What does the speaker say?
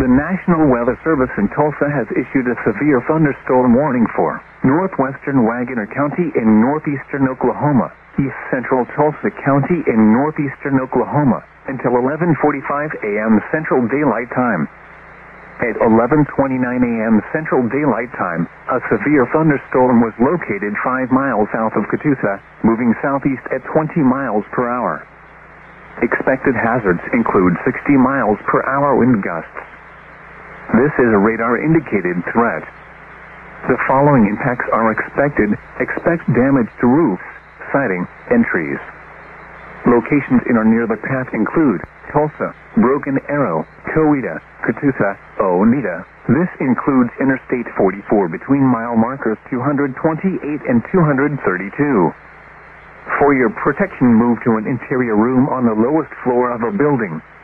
The National Weather Service in Tulsa has issued a severe thunderstorm warning for northwestern Waggoner County in northeastern Oklahoma, east central Tulsa County in northeastern Oklahoma, until 11:45 a.m. Central Daylight Time. At 11:29 a.m. Central Daylight Time, a severe thunderstorm was located 5 miles south of Catoosa, moving southeast at 20 miles per hour. Expected hazards include 60 miles per hour wind gusts. This is a radar-indicated threat. The following impacts are expected. Expect damage to roofs, siding, and trees. Locations in or near the path include Tulsa, Broken Arrow, Coweta, Catoosa, Oneida. This includes Interstate 44 between mile markers 228 and 232. For your protection, move to an interior room on the lowest floor of a building.